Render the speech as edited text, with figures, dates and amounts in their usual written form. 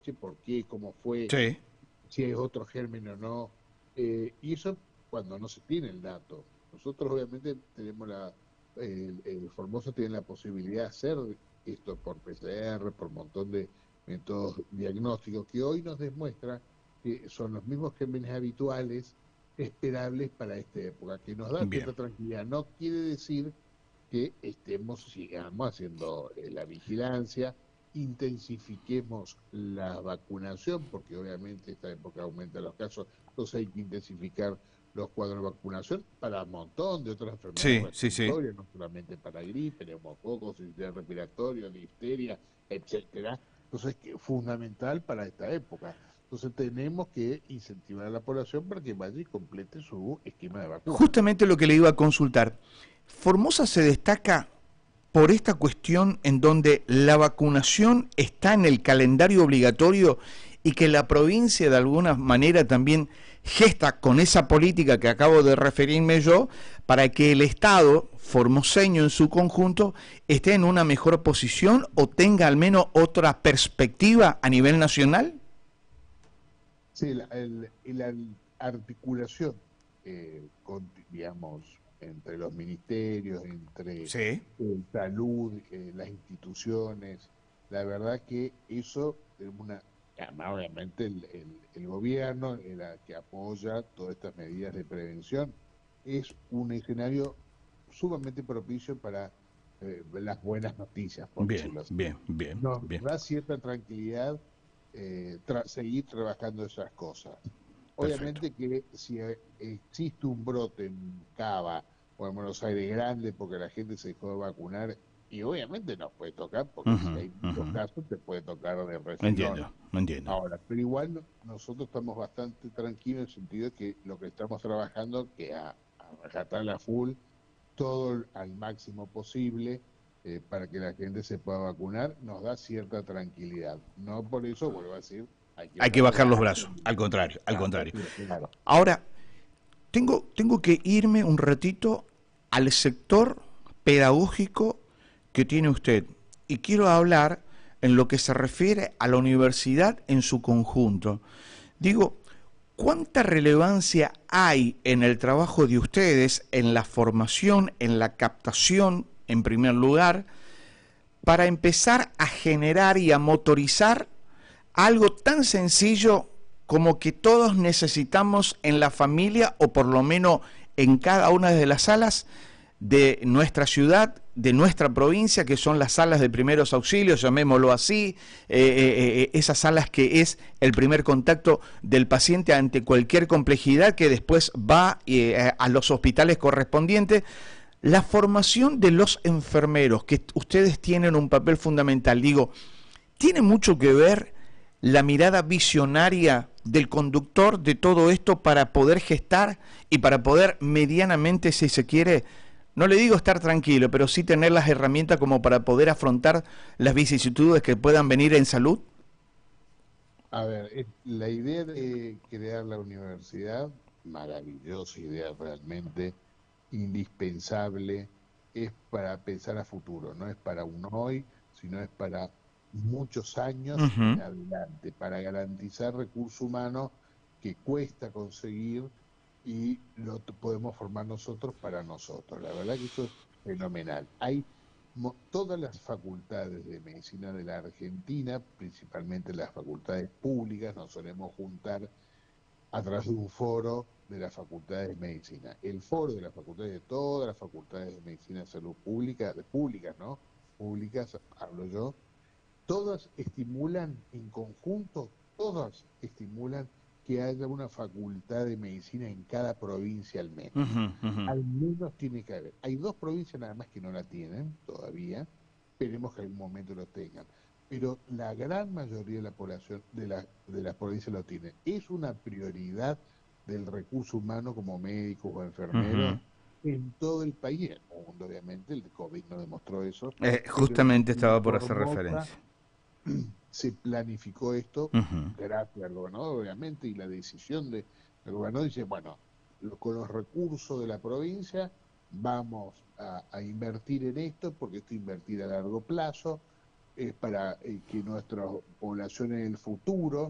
por qué, cómo fue, Sí, si es otro germen o no. Y eso cuando no se tiene el dato. Nosotros obviamente tenemos el Formosa tiene la posibilidad de hacer esto por PCR, por un montón de métodos diagnósticos que hoy nos demuestra que son los mismos gérmenes habituales esperables para esta época, que nos da bien. cierta tranquilidad. No quiere decir que sigamos haciendo la vigilancia, intensifiquemos la vacunación, porque obviamente esta época aumenta los casos, entonces hay que intensificar los cuadros de vacunación para un montón de otras enfermedades Sí, sí, sí. respiratorias, no solamente para gripe, neumococos, sistema respiratorio, difteria, etcétera. Entonces, que es fundamental para esta época. Entonces, tenemos que incentivar a la población para que vaya y complete su esquema de vacunas. Justamente lo que le iba a consultar. Formosa se destaca por esta cuestión en donde la vacunación está en el calendario obligatorio y que la provincia de alguna manera también gesta con esa política que acabo de referirme yo para que el Estado formoseño en su conjunto esté en una mejor posición o tenga al menos otra perspectiva a nivel nacional. Sí, la articulación, digamos, entre los ministerios, entre Sí, salud, las instituciones, la verdad que eso es además, obviamente el gobierno, que apoya todas estas medidas de prevención, es un escenario sumamente propicio para las buenas noticias, por bien, decirlo así. bien, bien, Nos bien. da cierta tranquilidad seguir trabajando esas cosas. Perfecto. Obviamente que si existe un brote en Cava o en Buenos Aires grande porque la gente se dejó de vacunar, y obviamente nos puede tocar, porque si Ujú, hay muchos ujú. casos te puede tocar de refilón. Entiendo, entiendo. Ahora, pero igual nosotros estamos bastante tranquilos en el sentido de que lo que estamos trabajando, que a rajatar la full, todo al máximo posible, para que la gente se pueda vacunar, nos da cierta tranquilidad. No por eso, vuelvo a decir, hay que Hay que bajar los bajar los brazos. brazos, al contrario, al Claro, contrario. sí, claro. Ahora, tengo que irme un ratito al sector pedagógico que tiene usted y quiero hablar en lo que se refiere a la universidad en su conjunto. Digo, ¿cuánta relevancia hay en el trabajo de ustedes, en la formación, en la captación, en primer lugar, para empezar a generar y a motorizar algo tan sencillo como que todos necesitamos en la familia o por lo menos en cada una de las salas de nuestra ciudad, de nuestra provincia, que son las salas de primeros auxilios, llamémoslo así, esas salas que es el primer contacto del paciente ante cualquier complejidad que después va a los hospitales correspondientes. La formación de los enfermeros, que ustedes tienen un papel fundamental, digo, ¿tiene mucho que ver la mirada visionaria del conductor de todo esto para poder gestar y para poder medianamente, si se quiere, no le digo estar tranquilo, pero sí tener las herramientas como para poder afrontar las vicisitudes que puedan venir en salud? A ver, la idea de crear la universidad, maravillosa idea realmente, indispensable, es para pensar a futuro, no es para un hoy, sino es para muchos Uh años -huh. en adelante, para garantizar recurso humano que cuesta conseguir y podemos formar nosotros para nosotros. La verdad que eso es fenomenal. Hay todas las facultades de medicina de la Argentina, principalmente las facultades públicas, nos solemos juntar a través de un foro de las facultades de medicina. El foro de las facultades, de todas las facultades de medicina de salud pública, de públicas, ¿no? Públicas, hablo yo, todas estimulan en conjunto, todas estimulan que haya una facultad de medicina en cada provincia al Uh menos. -huh, uh -huh. Al menos tiene que haber. Hay dos provincias nada más que no la tienen todavía. Esperemos que en algún momento lo tengan. Pero la gran mayoría de la población de las provincias lo tiene. Es una prioridad del recurso humano como médicos o Uh -huh. enfermeros en todo el país, en el mundo, obviamente. El COVID no demostró eso, pero Justamente en estaba por hacer Formosa referencia. se planificó esto, Uh -huh. gracias al gobernador, obviamente, y la decisión del gobernador dice, bueno, con los recursos de la provincia vamos a invertir en esto, porque esto es invertir a largo plazo, es para que nuestra población en el futuro